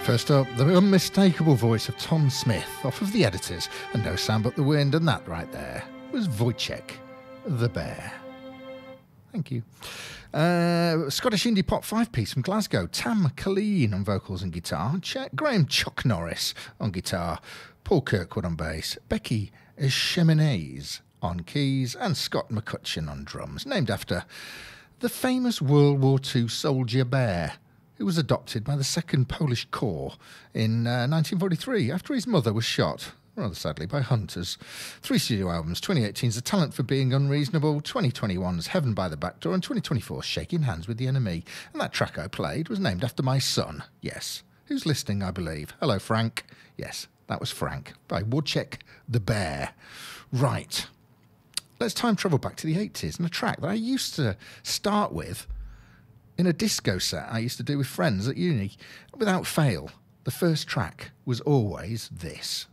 First up, the unmistakable voice of Tom Smith off of The Editors and No Sound But the Wind, and that right there was Wojciech the Bear. Thank you. Scottish indie pop five-piece from Glasgow, Tam Colleen on vocals and guitar, Graham Chuck Norris on guitar, Paul Kirkwood on bass, Becky Cheminaise on keys, and Scott McCutcheon on drums, named after the famous World War II soldier bear who was adopted by the 2nd Polish Corps in 1943 after his mother was shot, rather sadly, by hunters. 3 studio albums, 2018's A Talent for Being Unreasonable, 2021's Heaven by the Back Door, and 2024's Shaking Hands with the Enemy. And that track I played was named after my son, yes, who's listening, I believe. Hello, Frank. Yes, that was Frank, by Wojciech the Bear. Right, let's time travel back to the 80s and a track that I used to start with in a disco set I used to do with friends at uni. Without fail, the first track was always this.